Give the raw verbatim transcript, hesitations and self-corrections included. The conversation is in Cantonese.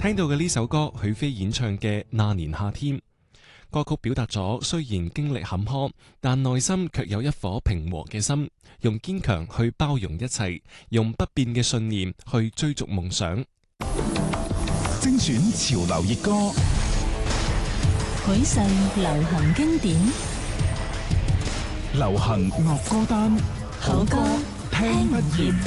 聽到嘅呢首歌，許飛演唱嘅《那年夏天》，歌曲表達咗雖然經歷坎坷，但內心卻有一顆平和嘅心，用堅強去包容一切，用不變嘅信念去追逐夢想。 精選潮流熱歌， 許世流行經典， 流行樂歌單， 好歌聽不厭。